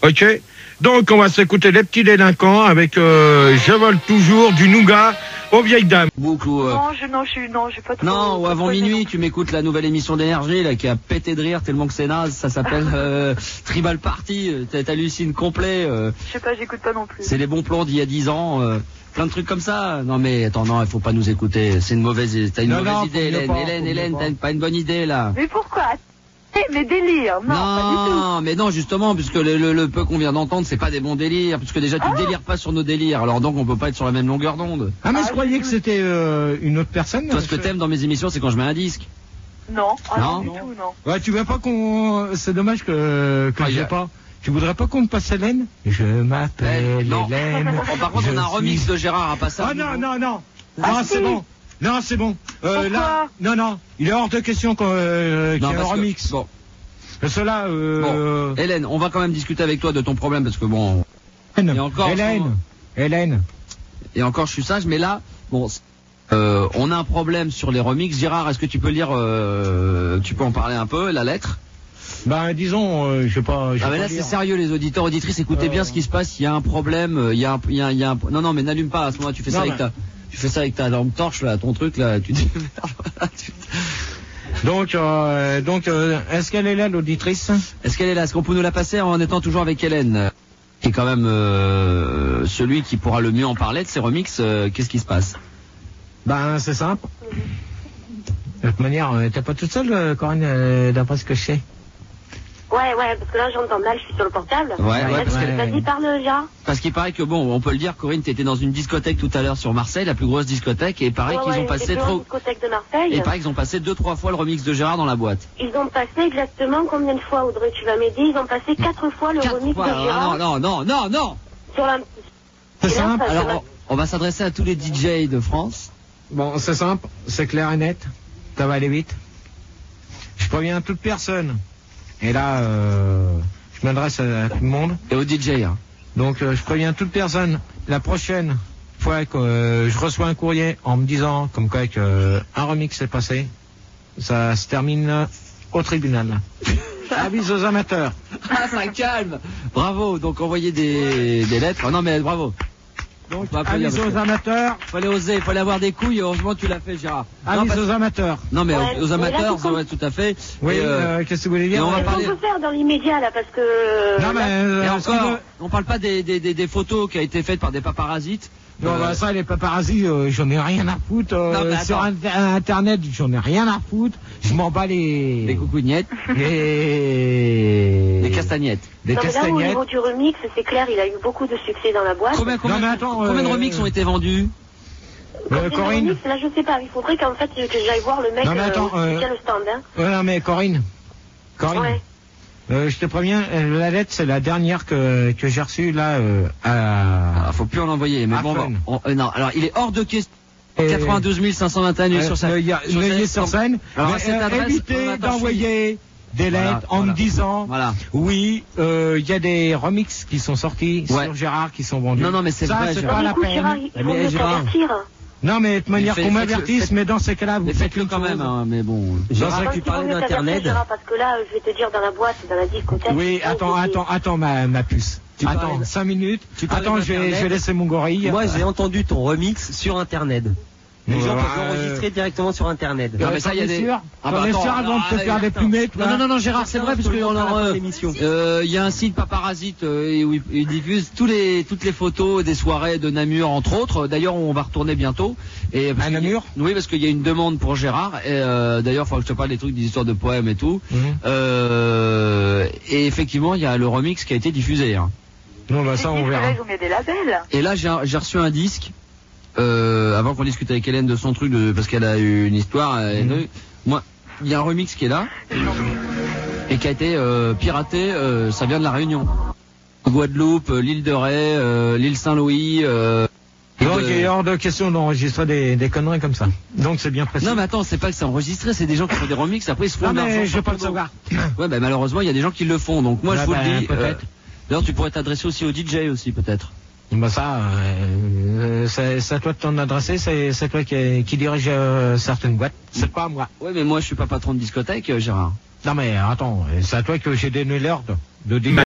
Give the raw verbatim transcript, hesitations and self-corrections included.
Ok. Donc, on va s'écouter Les Petits Délinquants avec euh, Je vole toujours du nougat aux vieilles dames. Boucle ou, euh... Non, je, non, je suis, non, je pas trop. Non, ou avant trop minuit, non. tu m'écoutes la nouvelle émission d'énergie, là, qui a pété de rire tellement que c'est naze. Ça s'appelle euh, Tribal Party. T'hallucines complet. Euh, Je sais pas, j'écoute pas non plus. c'est les bons plans d'il y a dix ans. Euh, plein de trucs comme ça. Non mais attends, non, il faut pas nous écouter. C'est une mauvaise, t'as une Non, mauvaise non, idée, faut mieux Hélène. pas, Hélène, faut Hélène, mieux t'as pas. une- pas une bonne idée là. Mais pourquoi? Eh, mes délires, non, pas du tout. Non, mais non, justement, puisque le, le, le peu qu'on vient d'entendre, c'est pas des bons délires, puisque déjà tu Ah. délires pas sur nos délires, alors donc on peut pas être sur la même longueur d'onde. Ah, mais Ah, je croyais je- que c'était euh, une autre personne. Toi, ce que t'aimes dans mes émissions, c'est quand je mets un disque. Non, ah, Non. non, du tout, non. Ouais, tu veux pas qu'on... C'est dommage que, que Ah, j'ai y a- pas... Tu voudrais pas qu'on te passe Hélène? Je m'appelle Non. Hélène. Oh, par contre, je on a un suis- remix de Gérard à passage. Ah non, non, non. Ah, Non, si. c'est bon. Non, c'est bon. Euh, Pourquoi là, non, non. Il est hors de question qu'on, euh, qu'il y Non, ait un parce que- remix. bon, Parce que là, euh... bon, Hélène, on va quand même discuter avec toi de ton problème, parce que bon, Hélène, et encore, Hélène, Hélène. et encore je suis sage, mais là, bon, euh, on a un problème sur les remixes. Gérard, est-ce que tu peux lire, euh, tu peux en parler un peu, la lettre? Ben, disons, euh, je sais pas... je Ah sais mais pas là c'est lire. sérieux, les auditeurs, auditrices, écoutez Euh. bien ce qui se passe. Il y a un problème, euh, il y a un, il y a, un- il y a un, non non mais n'allume pas à ce moment-là. Tu fais ça Non, avec mais- ta, tu fais ça avec ta lampe torche là, ton truc là. Tu dis, Donc, euh, donc, euh, est-ce qu'elle est là, l'auditrice? est-ce qu'elle est là? Est-ce qu'on peut nous la passer en étant toujours avec Hélène, qui est quand même euh, celui qui pourra le mieux en parler de ces remixes? euh, Qu'est-ce qui se passe? Ben, c'est simple. De toute manière, euh, t'es pas toute seule, euh, Corinne, euh, d'après ce que je sais. Ouais, ouais, parce que là j'entends mal, je suis sur le portable. Ouais, ouais, Vas-y, parce que- Vas-y, parle, Gérard. Parce qu'il paraît que bon, on peut le dire, Corinne, t'étais dans une discothèque tout à l'heure sur Marseille, la plus grosse discothèque, et il paraît Ouais, qu'ils ouais, ont passé c'est trop, une discothèque de Marseille. et il paraît qu'ils ont passé deux trois fois le remix de Gérard dans la boîte. Ils ont passé exactement combien de fois, Audrey, tu vas m'aider? Ils ont passé quatre fois le Quatre remix fois, de alors, Gérard non non non non non. sur la... C'est Et là, simple. ça- Alors, on, on va s'adresser à tous les D J de France. Bon, c'est simple, c'est clair et net. Ça va aller vite. Je préviens toute personne. Et là, euh, je m'adresse à, à tout le monde. Et aux D J, hein. Donc, euh, je préviens toute personne. La prochaine fois que euh, je reçois un courrier en me disant comme quoi que euh, un remix s'est passé, ça se termine au tribunal. Avis aux amateurs. Ah, ça calme. Bravo. Donc, envoyer des, des lettres. Oh, non, mais bravo. Donc, On va applaudir, avis parce aux que- amateurs. Fallait oser, fallait avoir des couilles. Heureusement, tu l'as fait, Gérard. Non, Avis parce- aux amateurs. non, mais Ouais, aux, aux mais là, amateurs, c'est ça comme- va tout à fait. Oui, Et, euh, euh, qu'est-ce que vous voulez dire? et on va Qu'est-ce parler- qu'on peut faire dans l'immédiat, là, parce que... Non, mais, là, euh, et ce qu'il encore, veut- on parle pas des, des, des, des photos qui a été faites par des paparasites. Non, Euh, bah, ça, les paparazzis, euh, j'en ai rien à foutre. euh, Non, mais sur attends. inter- Internet, j'en ai rien à foutre. Je m'en bats les... des coucougnettes, Les... des castagnettes. Des non, mais là, au castagnettes. niveau du remix, c'est clair, il a eu beaucoup de succès dans la boîte. Combien, combien, mais attends, combien de euh, remix ont été vendus? Euh, Combien de Corinne. remix, là, je sais pas, il faudrait qu'en fait, que j'aille voir le mec Non, mais attends, euh, euh, qui tient le stand, hein. Ouais, non, mais Corinne. Corinne. Ouais. Euh, je te préviens, euh, la lettre, c'est la dernière que, que j'ai reçue, là, euh, à... Ah, faut plus en envoyer, mais Ah, bon, fun. on- euh, non, alors il est hors de question. Et- quatre-vingt-douze mille cinq cent vingt et un Euh, sur scène. Neuilly- Sur Neuilly scène, sur scène. Alors, Mais, à cette euh, adresse, on évitez attend d'envoyer des Voilà, lettres en voilà. me disant, Voilà. oui, euh, il y a des remixes qui sont sortis Ouais. sur Gérard qui sont vendus. Non, non, mais c'est ça, vrai, c'est Gérard. pas Du la coup, peine. Gérard, il Mais vaut mieux Gérard. t'avertir. Non, mais de manière Mais qu'on faites- m'avertisse, faites- mais dans ces cas-là, vous Mais faites faites-le une quand même, chose. hein, mais bon. Dans Je un- pense tu qu'il parlais vaut mieux d'Internet. t'avertir, Gérard, parce que là, je vais te dire, dans la boîte, dans la discothèque... Oui, c'est attends, compliqué. attends, attends, ma, ma puce. Tu attends, parlais de- cinq minutes. tu parlais Attends, je vais, d'Internet. je vais laisser mon gorille. Moi, j'ai entendu ton remix sur Internet. Les gens Ouais, peuvent euh, l'enregistrer directement sur Internet. Non, Euh, mais ça, t'en il y a es des- sûr Ah, T'en bah, es attends, sûr avant de te alors, faire euh, déplumer, toi? Non, non, non, non, Gérard, c'est vrai, parce que on a, euh, l'émission. euh, il y a un site paparasite euh, et où il, il diffuse tous les, toutes les photos des soirées de Namur, entre autres. D'ailleurs, on va retourner bientôt. Et parce À qu'il y a- Namur Oui, parce qu'il y a une demande pour Gérard. Et euh, d'ailleurs, il faudra que je te parle des trucs, des histoires de poèmes et tout. Mhm. Euh, et effectivement, il y a le remix qui a été diffusé. Hein. Non, bah, ça, on Là, verra. ils ont mis des labels. Et là, j'ai j'ai reçu un disque, euh, avant qu'on discute avec Hélène de son truc, de, parce qu'elle a eu une histoire. elle- Mhm. Moi, il y a un remix qui est là, et qui a été euh, piraté, euh, ça vient de la Réunion. Guadeloupe, euh, l'île de Ré, euh, l'île Saint-Louis. Euh, Donc, de- il est hors de question d'enregistrer des, des conneries comme ça. Donc, c'est bien précis. Non mais attends, c'est pas que c'est enregistré, c'est des gens qui font des remixes, après ils se font Non, de l'argent mais je sur veux pas ton le dos. savoir. Ouais, bah malheureusement, il y a des gens qui le font, donc moi Ah je vous bah, le dis. peut-être. D'ailleurs, tu pourrais t'adresser aussi au D J aussi, peut-être. Bah ça, euh, c'est c'est à toi de t'en adresser, c'est c'est toi qui, qui dirige euh, certaines boîtes, c'est pas à moi. Ouais, mais moi je suis pas patron de discothèque, euh, Gérard. Non mais attends, c'est à toi que j'ai donné l'ordre de dire.